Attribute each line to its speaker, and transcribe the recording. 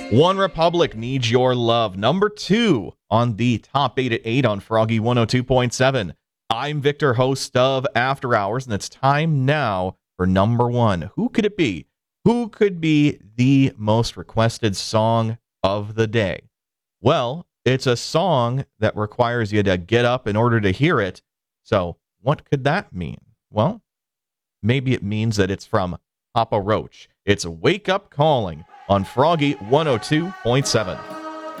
Speaker 1: One Republic needs your love. Number 2 on the top 8 at 8 on Froggy 102.7. I'm Victor, host of After Hours, and it's time now for number 1. Who could it be? Who could be the most requested song of the day? Well, it's a song that requires you to get up in order to hear it. So what could that mean? Well, maybe it means that it's from Papa Roach. It's Wake Up Calling on Froggy 102.7.